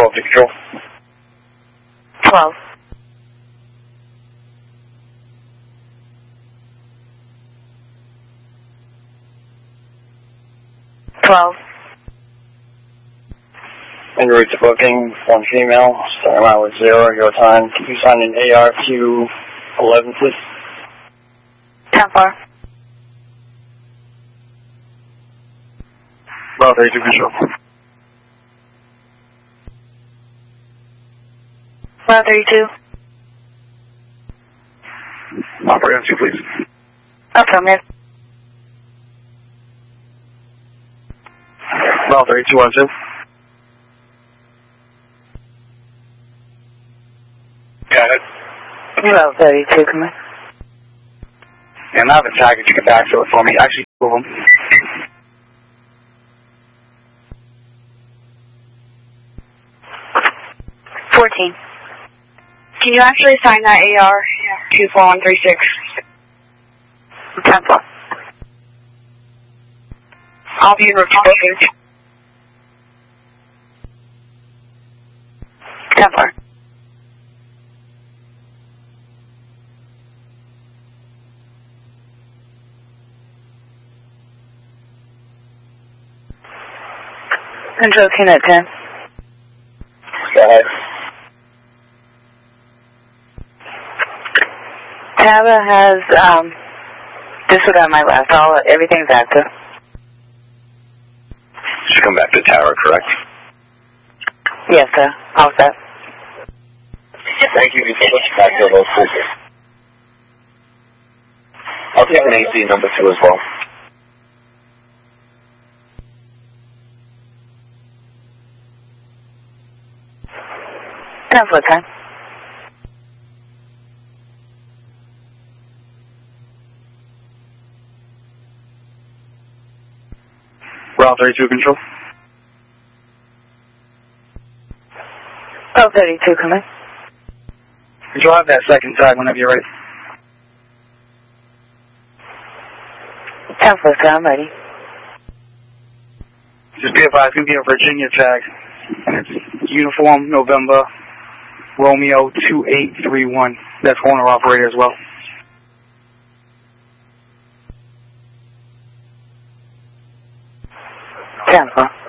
12 to control. 12. 12. En route to booking, 1 female, starting out with 0, your time. Can you sign an ARQ 11, please? 10-4. Well, 32 control. Well, 32. Operator 2, please. Affirmative. Well, 32, 1, 2. Got it. Well, 32, come in. And I have a tag if you can backfill it for me. Actually, 2 of them. 14. Can you actually sign that AR 24136? 10-4. I'll be in route to booking. 10-4. Control 10 at 10. Go ahead. Tava has, disregard my left. Everything's active. Just come back to tower, correct? Yes, sir. All set. Thank you. Back to those places. I'll take an AC number 2 as well. That's what time. Route 32 control. Oh, 32, come in. Control, have that second tag whenever you're ready. 10-4, sir. I'm ready. Just be advised, it's going to be a Virginia tag. And it's Uniform November Romeo 2831. That's owner operator as well. 10-4.